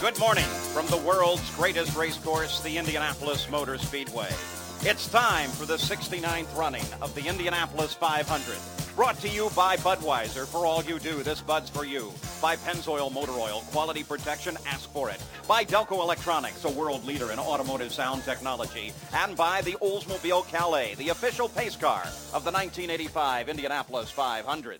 Good morning from the world's greatest racecourse, the Indianapolis Motor Speedway. It's time for the 69th running of the Indianapolis 500. Brought to you by Budweiser. For all you do, this Bud's for you. By Pennzoil Motor Oil. Quality protection, ask for it. By Delco Electronics, a world leader in automotive sound technology. And by the Oldsmobile Calais, the official pace car of the 1985 Indianapolis 500.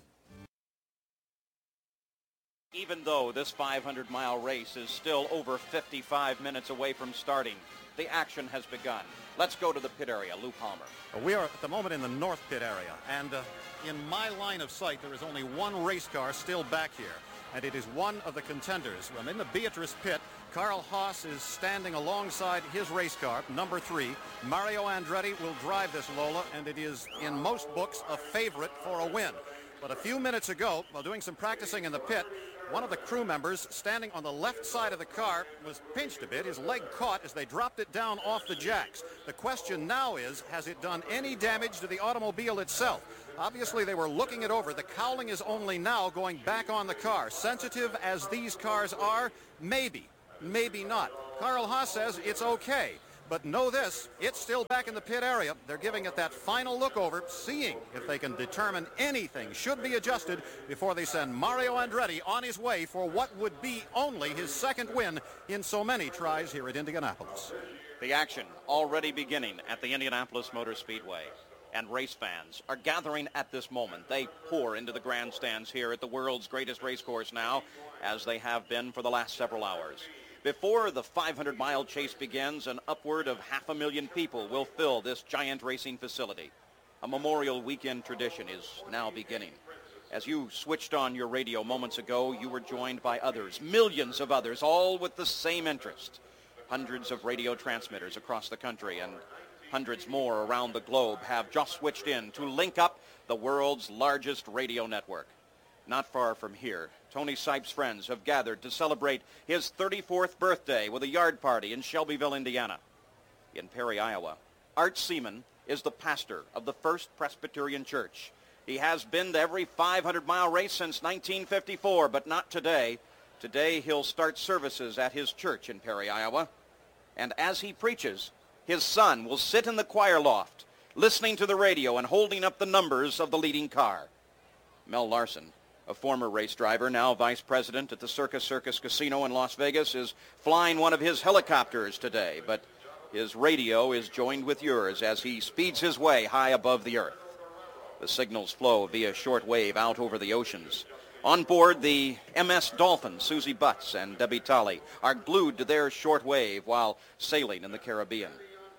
Even though this 500-mile race is still over 55 minutes away from starting, the action has begun. Let's go to the pit area. Lou Palmer. We are at the moment in the north pit area, and in my line of sight, there is only one race car still back here, and it is one of the contenders. I'm in the Beatrice pit. Carl Haas is standing alongside his race car, number 3. Mario Andretti will drive this Lola, and it is, in most books, a favorite for a win. But a few minutes ago, while doing some practicing in the pit, one of the crew members standing on the left side of the car was pinched a bit. His leg caught as they dropped it down off the jacks. The question now is, has it done any damage to the automobile itself? Obviously, they were looking it over. The cowling is only now going back on the car. Sensitive as these cars are, maybe, maybe not. Carl Haas says it's okay. But know this, it's still back in the pit area. They're giving it that final look over, seeing if they can determine anything should be adjusted before they send Mario Andretti on his way for what would be only his second win in so many tries here at Indianapolis. The action already beginning at the Indianapolis Motor Speedway. And race fans are gathering at this moment. They pour into the grandstands here at the world's greatest racecourse now, as they have been for the last several hours. Before the 500-mile chase begins, an upward of 500,000 people will fill this giant racing facility. A Memorial Weekend tradition is now beginning. As you switched on your radio moments ago, you were joined by others, millions of others, all with the same interest. Hundreds of radio transmitters across the country and hundreds more around the globe have just switched in to link up the world's largest radio network. Not far from here, Tony Sipes' friends have gathered to celebrate his 34th birthday with a yard party in Shelbyville, Indiana. In Perry, Iowa, Art Seaman is the pastor of the First Presbyterian Church. He has been to every 500-mile race since 1954, but not today. Today he'll start services at his church in Perry, Iowa. And as he preaches, his son will sit in the choir loft, listening to the radio and holding up the numbers of the leading car. Mel Larson, a former race driver, now vice president at the Circus Casino in Las Vegas, is flying one of his helicopters today, but his radio is joined with yours as he speeds his way high above the earth. The signals flow via shortwave out over the oceans. On board, the MS Dolphin, Susie Butts and Debbie Tolley, are glued to their shortwave while sailing in the Caribbean.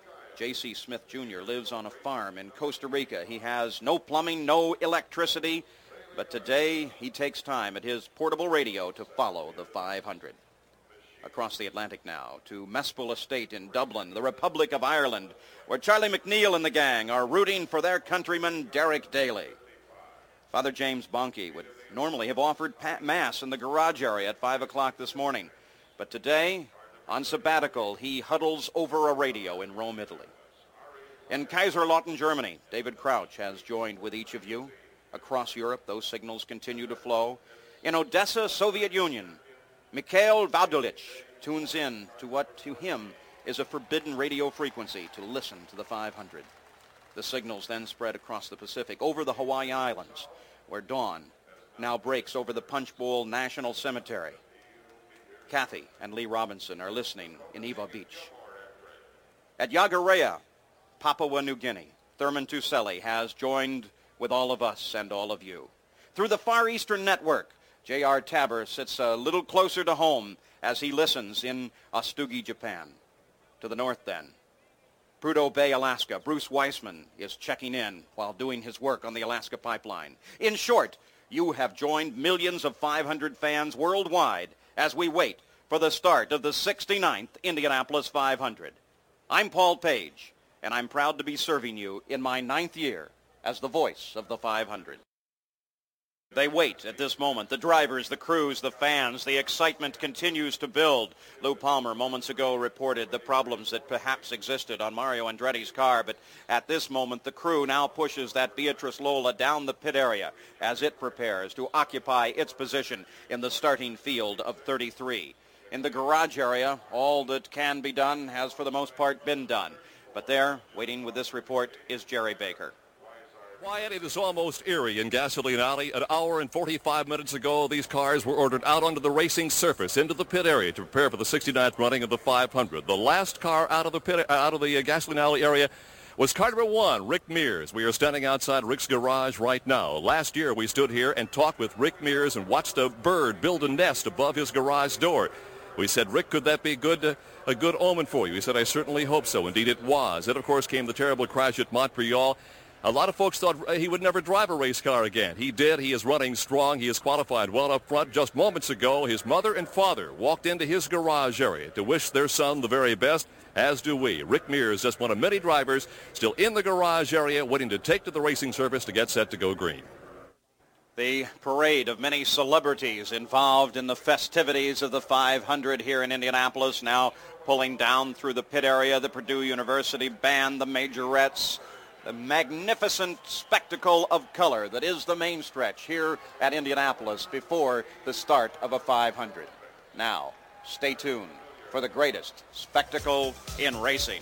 J.C. Smith Jr. lives on a farm in Costa Rica. He has no plumbing, no electricity, but today he takes time at his portable radio to follow the 500. Across the Atlantic now to Mespel Estate in Dublin, the Republic of Ireland, where Charlie McNeil and the gang are rooting for their countryman Derek Daly. Father James Bonnke would normally have offered Mass in the garage area at 5 o'clock this morning, but today, on sabbatical, he huddles over a radio in Rome, Italy. In Kaiserslautern, Germany, David Crouch has joined with each of you. Across Europe, those signals continue to flow. In Odessa, Soviet Union, Mikhail Vadulich tunes in to what to him is a forbidden radio frequency to listen to the 500. The signals then spread across the Pacific, over the Hawaii Islands, where dawn now breaks over the Punch Bowl National Cemetery. Kathy and Lee Robinson are listening in Eva Beach. At Yagarea, Papua New Guinea, Thurman Tuselli has joined with all of us and all of you. Through the Far Eastern Network, J.R. Tabor sits a little closer to home as he listens in Ostugi, Japan. To the north then, Prudhoe Bay, Alaska, Bruce Weissman is checking in while doing his work on the Alaska Pipeline. In short, you have joined millions of 500 fans worldwide as we wait for the start of the 69th Indianapolis 500. I'm Paul Page, and I'm proud to be serving you in my 9th year as the voice of the 500. They wait at this moment. The drivers, the crews, the fans, the excitement continues to build. Lou Palmer moments ago reported the problems that perhaps existed on Mario Andretti's car, but at this moment the crew now pushes that Beatrice Lola down the pit area as it prepares to occupy its position in the starting field of 33. in the garage area. All that can be done has for the most part been done. But there, waiting with this report, is Jerry Baker. Wyatt, it is almost eerie in Gasoline Alley. An hour and 45 minutes ago, these cars were ordered out onto the racing surface, into the pit area to prepare for the 69th running of the 500. The last car out of the Gasoline Alley area was car number 1, Rick Mears. We are standing outside Rick's garage right now. Last year, we stood here and talked with Rick Mears and watched a bird build a nest above his garage door. We said, Rick, could that be a good omen for you? He said, I certainly hope so. Indeed, it was. Then, of course, came the terrible crash at Montreal. A lot of folks thought he would never drive a race car again. He did. He is running strong. He is qualified well up front. Just moments ago, his mother and father walked into his garage area to wish their son the very best, as do we. Rick Mears, just one of many drivers still in the garage area waiting to take to the racing surface to get set to go green. The parade of many celebrities involved in the festivities of the 500 here in Indianapolis, now pulling down through the pit area, the Purdue University band, the majorettes, the magnificent spectacle of color that is the main stretch here at Indianapolis before the start of a 500. Now, stay tuned for the greatest spectacle in racing.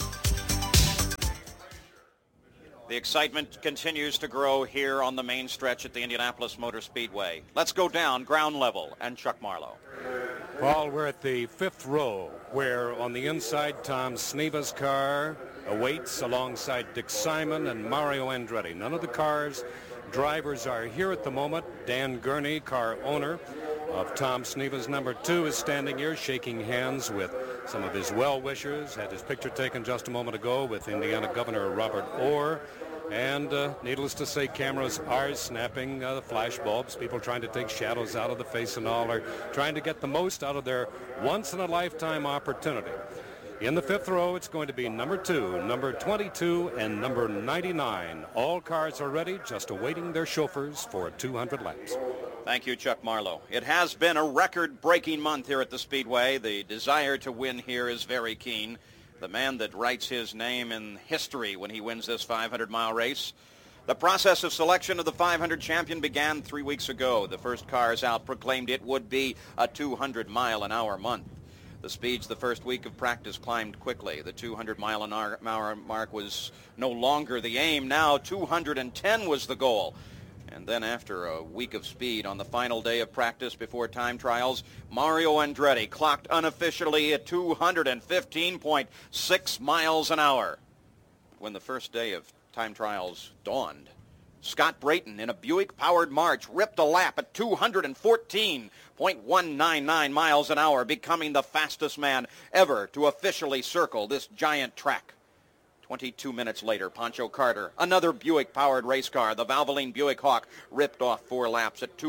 The excitement continues to grow here on the main stretch at the Indianapolis Motor Speedway. Let's go down ground level and Chuck Marlowe. Paul, we're at the 5th row, where on the inside Tom Sneva's car awaits alongside Dick Simon and Mario Andretti. None of the cars' drivers are here at the moment. Dan Gurney, car owner of Tom Sneva's number 2, is standing here shaking hands with some of his well-wishers. Had his picture taken just a moment ago with Indiana Governor Robert Orr. And needless to say, cameras are snapping the flash bulbs. People trying to take shadows out of the face and all are trying to get the most out of their once-in-a-lifetime opportunity. In the 5th row, it's going to be number 2, number 22, and number 99. All cars are ready, just awaiting their chauffeurs for 200 laps. Thank you, Chuck Marlowe. It has been a record-breaking month here at the Speedway. The desire to win here is very keen. The man that writes his name in history when he wins this 500-mile race. The process of selection of the 500 champion began 3 weeks ago. The first cars out proclaimed it would be a 200-mile-an-hour month. The speeds the first week of practice climbed quickly. The 200-mile-an-hour mark was no longer the aim. Now 210 was the goal. And then after a week of speed on the final day of practice before time trials, Mario Andretti clocked unofficially at 215.6 miles an hour. When the first day of time trials dawned, Scott Brayton in a Buick-powered March ripped a lap at 214.199 miles an hour, becoming the fastest man ever to officially circle this giant track. 22 minutes later, Pancho Carter, another Buick-powered race car, the Valvoline Buick Hawk, ripped off 4 laps at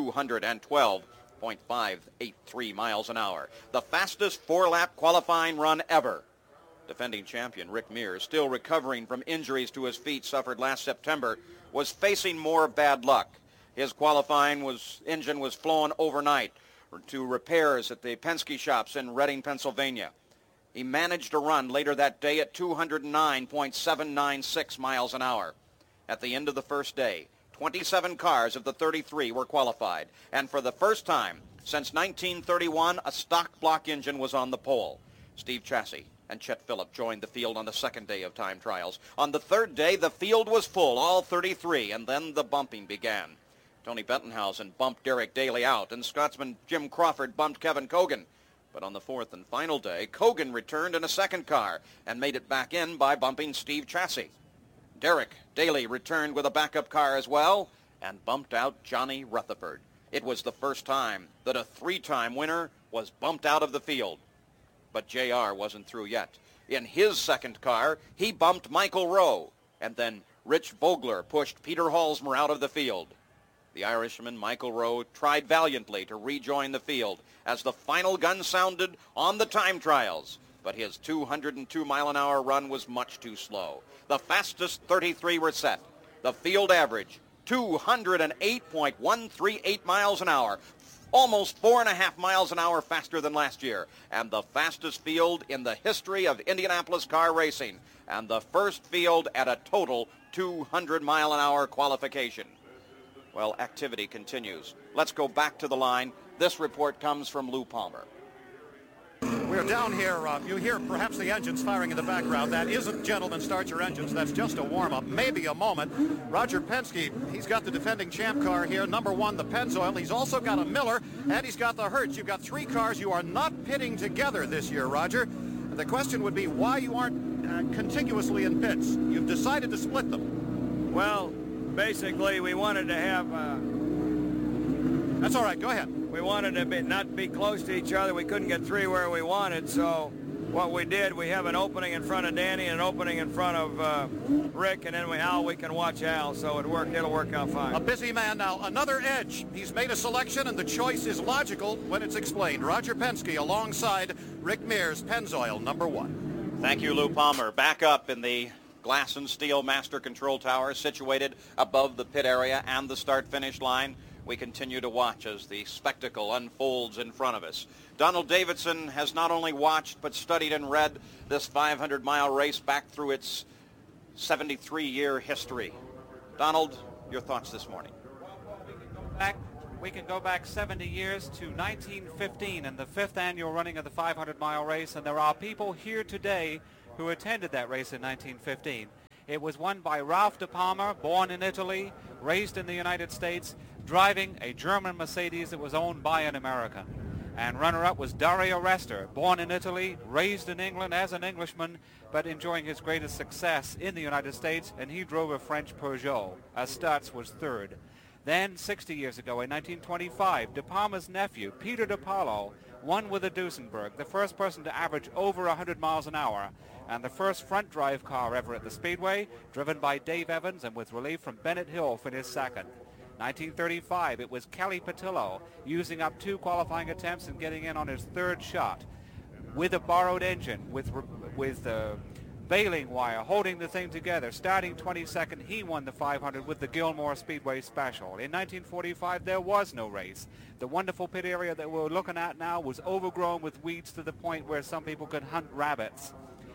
212.583 miles an hour. The fastest 4-lap qualifying run ever. Defending champion Rick Mears, still recovering from injuries to his feet suffered last September, was facing more bad luck. His qualifying engine was flown overnight to repairs at the Penske shops in Reading, Pennsylvania. He managed to run later that day at 209.796 miles an hour. At the end of the first day, 27 cars of the 33 were qualified, and for the first time since 1931, a stock block engine was on the pole. Steve Chassis and Chet Phillip joined the field on the second day of time trials. On the third day, the field was full, all 33, and then the bumping began. Tony Bettenhausen bumped Derek Daly out, and Scotsman Jim Crawford bumped Kevin Cogan. But on the fourth and final day, Cogan returned in a second car and made it back in by bumping Steve Chassis. Derek Daly returned with a backup car as well and bumped out Johnny Rutherford. It was the first time that a 3-time winner was bumped out of the field. But JR wasn't through yet. In his second car, he bumped Michael Rowe, and then Rich Vogler pushed Peter Halsmer out of the field. The Irishman, Michael Rowe, tried valiantly to rejoin the field as the final gun sounded on the time trials, but his 202-mile-an-hour run was much too slow. The fastest 33 were set. The field average, 208.138 miles an hour, almost 4.5 miles an hour faster than last year, and the fastest field in the history of Indianapolis car racing, and the first field at a total 200-mile-an-hour qualification. Well, activity continues. Let's go back to the line. This report comes from Lou Palmer. We're down here. You hear perhaps the engines firing in the background. That isn't, gentlemen, start your engines. That's just a warm-up, maybe a moment. Roger Penske, he's got the defending champ car here, number 1, the Pennzoil. He's also got a Miller, and he's got the Hertz. You've got 3 cars you are not pitting together this year, Roger. The question would be why you aren't contiguously in pits. You've decided to split them. Well, basically, we wanted to have... That's all right. Go ahead. We wanted to not be close to each other. We couldn't get 3 where we wanted, so what we did, we have an opening in front of Danny and an opening in front of Rick, and then we can watch Al, so it'll work out fine. A busy man now. Another edge. He's made a selection, and the choice is logical when it's explained. Roger Penske alongside Rick Mears, Pennzoil, number 1. Thank you, Lou Palmer. Back up in the glass and steel master control tower situated above the pit area and the start-finish line. We continue to watch as the spectacle unfolds in front of us. Donald Davidson has not only watched but studied and read this 500-mile race back through its 73-year history. Donald, your thoughts this morning? We can go back 70 years to 1915 and the 5th annual running of the 500-mile race, and there are people here today who attended that race in 1915. It was won by Ralph de Palma, born in Italy, raised in the United States, driving a German Mercedes that was owned by an American. And runner-up was Dario Rester, born in Italy, raised in England as an Englishman, but enjoying his greatest success in the United States, and he drove a French Peugeot. Stutz was 3rd. Then, 60 years ago, in 1925, De Palma's nephew, Peter de Paulo, won with a Duesenberg, the first person to average over 100 miles an hour, and the first front-drive car ever at the Speedway, driven by Dave Evans and with relief from Bennett Hill, finished 2nd. 1935, it was Kelly Patillo using up 2 qualifying attempts and getting in on his 3rd shot with a borrowed engine, with the baling wire holding the thing together. Starting 22nd, he won the 500 with the Gilmore Speedway Special. In 1945, there was no race. The wonderful pit area that we're looking at now was overgrown with weeds to the point where some people could hunt rabbits.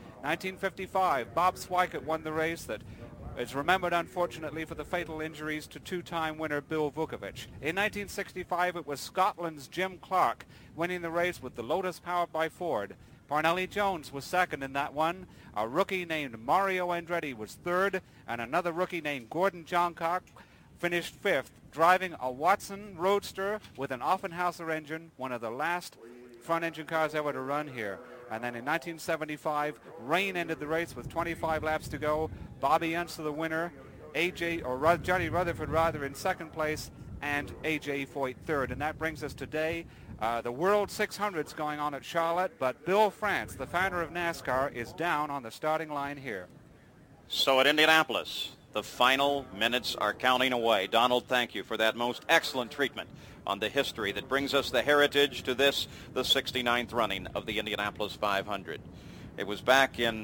1955, Bob Sweikert won the race that is remembered, unfortunately, for the fatal injuries to 2-time winner Bill Vukovic. In 1965, it was Scotland's Jim Clark winning the race with the Lotus powered by Ford. Parnelli Jones was 2nd in that one. A rookie named Mario Andretti was 3rd, and another rookie named Gordon Johncock finished 5th, driving a Watson Roadster with an Offenhauser engine, one of the last front-engine cars ever to run here. And then in 1975, rain ended the race with 25 laps to go. Bobby Unser the winner, Johnny Rutherford rather in 2nd place, and A.J. Foyt 3rd. And that brings us today. The World 600's going on at Charlotte, but Bill France, the founder of NASCAR, is down on the starting line here. So at Indianapolis, the final minutes are counting away. Donald, thank you for that most excellent treatment on the history that brings us the heritage to this, the 69th running of the Indianapolis 500. It was back in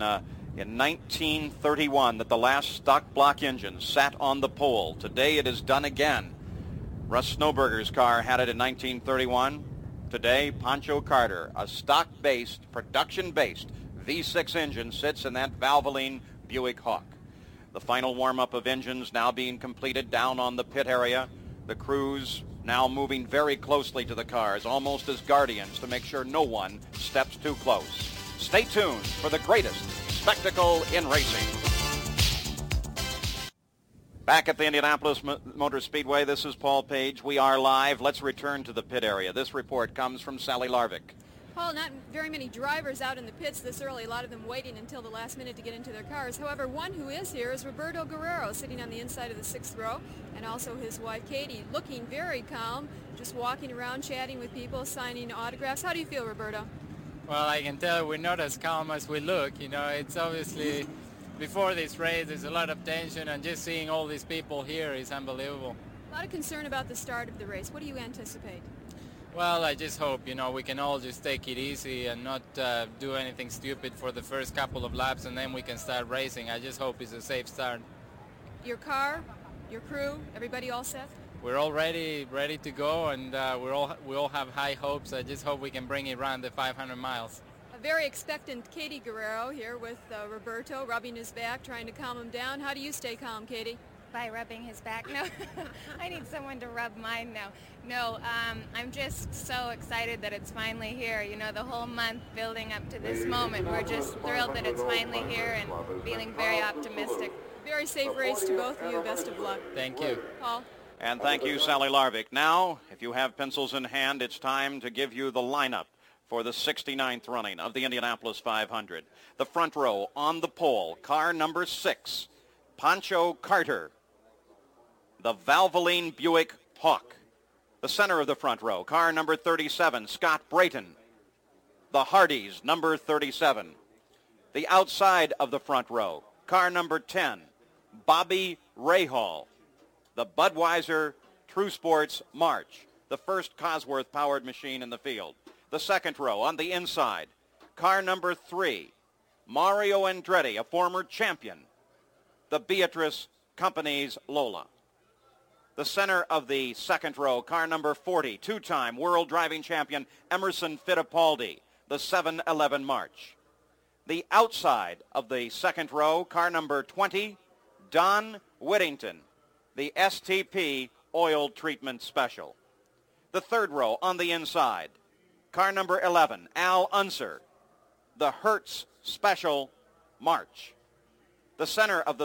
1931 that the last stock block engine sat on the pole. Today it is done again. Russ Snowberger's car had it in 1931. Today, Pancho Carter, a stock-based, production-based V6 engine, sits in that Valvoline Buick Hawk. The final warm-up of engines now being completed down on the pit area. The crews now moving very closely to the cars, almost as guardians, to make sure no one steps too close. Stay tuned for the greatest spectacle in racing. Back at the Indianapolis Motor Speedway, this is Paul Page. We are live. Let's return to the pit area. This report comes from Sally Larvick. Paul, not very many drivers out in the pits this early, a lot of them waiting until the last minute to get into their cars. However, one who is here is Roberto Guerrero, sitting on the inside of the 6th row, and also his wife, Katie, looking very calm, just walking around, chatting with people, signing autographs. How do you feel, Roberto? Well, I can tell we're not as calm as we look. You know, it's obviously, before this race, there's a lot of tension, and just seeing all these people here is unbelievable. A lot of concern about the start of the race. What do you anticipate? Well, I just hope, you know, we can all just take it easy and not do anything stupid for the first couple of laps, and then we can start racing. I just hope it's a safe start. Your car, your crew, everybody all set? We're all ready to go, and we all have high hopes. I just hope we can bring it around the 500 miles. A very expectant Katie Guerrero here with Roberto rubbing his back, trying to calm him down. How do you stay calm, Katie? By rubbing his back? No, I need someone to rub mine now. No, I'm just so excited that it's finally here. You know, the whole month building up to this moment. We're just thrilled that it's finally here and feeling very optimistic. Very safe race to both of you. Best of luck. Thank you. Paul? And thank you, Sally Larvik. Now, if you have pencils in hand, it's time to give you the lineup for the 69th running of the Indianapolis 500. The front row on the pole, car number 6, Pancho Carter, the Valvoline Buick Hawk. The center of the front row, car number 37, Scott Brayton, the Hardys, number 37. The outside of the front row, car number 10, Bobby Rahal, the Budweiser True Sports March, the first Cosworth-powered machine in the field. The second row on the inside, car number 3, Mario Andretti, a former champion, the Beatrice Company's Lola. The center of the second row, car number 40, two-time world driving champion Emerson Fittipaldi, the 711 March. The outside of the second row, car number 20, Don Whittington, the STP Oil Treatment Special. The third row on the inside, car number 11, Al Unser, the Hertz Special March. The center of the